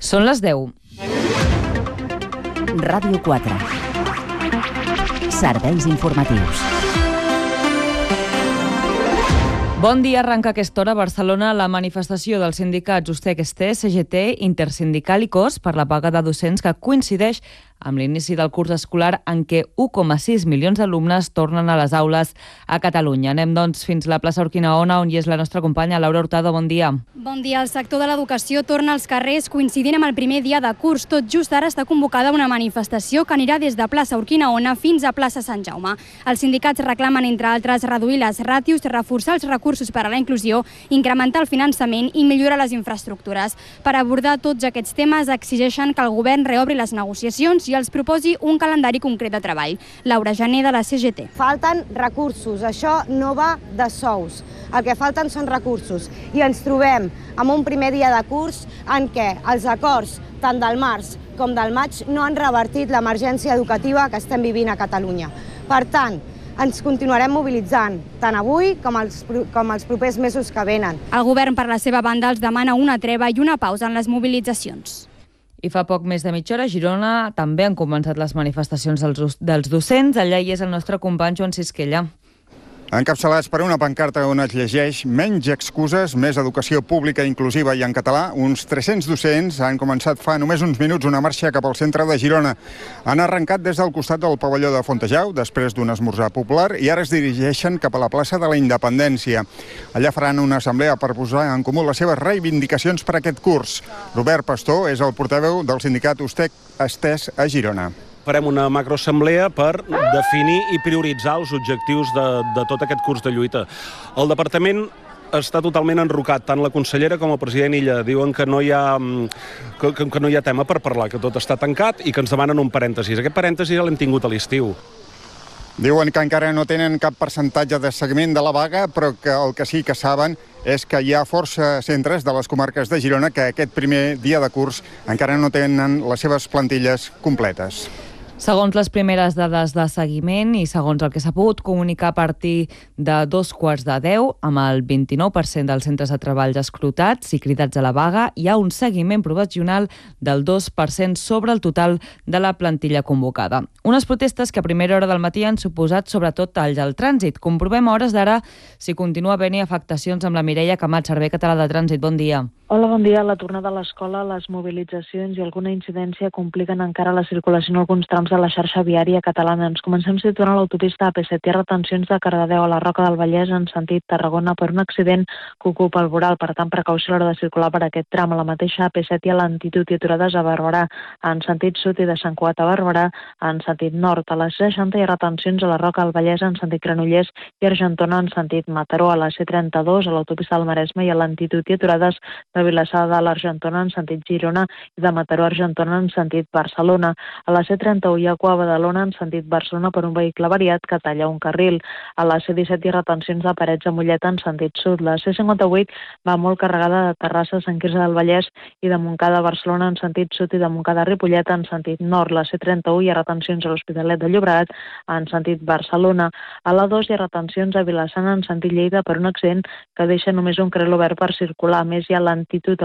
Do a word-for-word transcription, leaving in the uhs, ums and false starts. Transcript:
Són les deu. Ràdio quatre. Serveis informatius. Bon dia, arranca a aquesta hora a Barcelona la manifestació dels sindicats USTEC, STE, C G T, Intersindical i COS per la vaga de docents que coincideix amb l'inici del curs escolar en què u coma sis milions d'alumnes tornen a les aules a Catalunya. Anem, doncs, fins a la plaça Urquinaona, on hi és la nostra companya Laura Hurtado. Bon dia. Bon dia. El sector de l'educació torna als carrers coincidint amb el primer dia de curs. Tot just ara està convocada una manifestació que anirà des de plaça Urquinaona fins a plaça Sant Jaume. Els sindicats reclamen, entre altres, reduir les ràtios, reforçar els recursos per a la inclusió, incrementar el finançament i millorar les infraestructures. Per abordar tots aquests temes, exigeixen que el govern reobri les negociacions i els proposi un calendari concret de treball. Laura Jané, de la C G T. Falten recursos, això no va de sous. El que falten són recursos i ens trobem amb un primer dia de curs en què els acords tant del març com del maig no han revertit l'emergència educativa que estem vivint a Catalunya. Per tant, ens continuarem mobilitzant, tant avui com els, com els propers mesos que venen. El govern, per la seva banda, els demana una treva i una pausa en les mobilitzacions. I fa poc més de mitja hora, a Girona també han començat les manifestacions dels, dels docents. Allà hi és el nostre company Joan Sisquella. Encapçalats per una pancarta on es llegeix menys excuses, més educació pública inclusiva i en català, uns tres-cents docents han començat fa només uns minuts una marxa cap al centre de Girona. Han arrencat des del costat del pavelló de Fontejau, després d'un esmorzar popular, i ara es dirigeixen cap a la plaça de la Independència. Allà faran una assemblea per posar en comú les seves reivindicacions per aquest curs. Robert Pastor és el portaveu del sindicat USTEC STES a Girona. Farem una macroassemblea per definir i prioritzar els objectius de, de tot aquest curs de lluita. El departament està totalment enrocat, tant la consellera com el president Illa. Diuen que no hi ha, que, que no hi ha tema per parlar, que tot està tancat i que ens demanen un parèntesis. Aquest parèntesis ja l'hem tingut a l'estiu. Diuen que encara no tenen cap percentatge de seguiment de la vaga, però que el que sí que saben és que hi ha força centres de les comarques de Girona que aquest primer dia de curs encara no tenen les seves plantilles completes. Segons les primeres dades de seguiment i segons el que s'ha pogut comunicar a partir de dos quarts de deu, amb el vint-i-nou per cent dels centres de treball escrutats i cridats a la vaga, hi ha un seguiment provisional del dos per cent sobre el total de la plantilla convocada. Unes protestes que a primera hora del matí han suposat sobretot talls al trànsit. Comprovem a hores d'ara si continua havent-hi afectacions amb la Mireia Camat, Servei Català de Trànsit. Bon dia. Hola, bon dia. La tornada a l'escola, les mobilitzacions i alguna incidència compliquen encara la circulació en alguns trams de la xarxa viària catalana. Ens comencem situant a l'autopista A P set. Hi ha retencions de Cardedeu a la Roca del Vallès en sentit Tarragona per un accident que ocupa el voral. Per tant, precaució a l'hora de circular per aquest tram. A la mateixa A P set hi ha lentitud i aturades a Barberà en sentit sud i de Sant Cugat a Barberà en sentit nord. A la C seixanta hi ha retencions a la Roca del Vallès en sentit Granollers i Argentona en sentit Mataró. A la C trenta-dos, a l'autopista del Maresme, hi ha lentitud i aturades de Vilassar de l'Argentona en sentit Girona i de Mataró a Argentona en sentit Barcelona. A la C trenta-u hi ha cua a Badalona en sentit Barcelona per un vehicle variat que talla un carril. A la C disset hi ha retencions de Parets a Mollet en sentit sud. La C cinquanta-vuit va molt carregada de Terrassa a Sant Quirze del Vallès i de Montcada a Barcelona en sentit sud i de Montcada a Ripollet en sentit nord. La C trenta-u hi ha retencions a l'Hospitalet de Llobregat en sentit Barcelona. A la dos hi ha retencions a Vilassana en sentit Lleida per un accident que deixa només un carril obert per circular. A més, hi ha lentitud